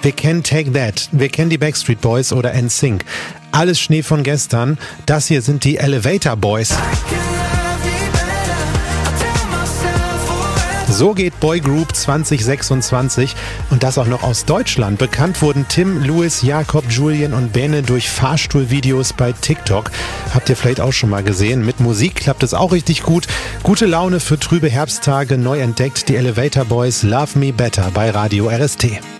Wir kennen Take That, wir kennen die Backstreet Boys oder NSYNC. Alles Schnee von gestern. Das hier sind die Elevator Boys. So geht Boygroup 2026 und das auch noch aus Deutschland. Bekannt wurden Tim, Louis, Jakob, Julian und Bene durch Fahrstuhlvideos bei TikTok. Habt ihr vielleicht auch schon mal gesehen. Mit Musik klappt es auch richtig gut. Gute Laune für trübe Herbsttage, neu entdeckt die Elevator Boys Love Me Better bei Radio RST.